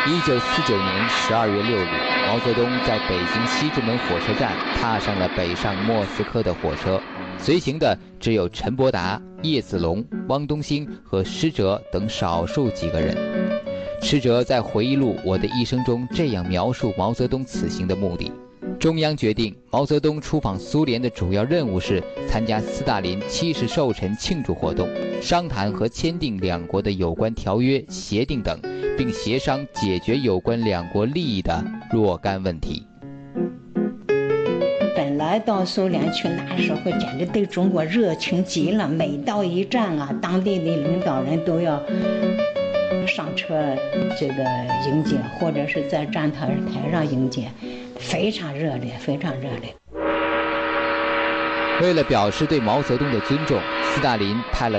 1949年12月6日，毛泽东在北京西直门火车站踏上了北上莫斯科的火车，随行的只有陈伯达、叶子龙、汪东兴和施哲等少数几个人。施哲在回忆录《我的一生》中这样描述毛泽东此行的目的：中央决定，毛泽东出访苏联的主要任务是参加斯大林70寿辰庆祝活动，商谈和签订两国的有关条约、协定等，并协商解决有关两国利益的若干问题。 本来到苏联去，那时候简直对中国热情极了，每到一站啊，当地的领导人都要上车这个迎接，或者是在站台上迎接，非常热烈，非常热烈。 为了表示对毛泽东的尊重，斯大林派了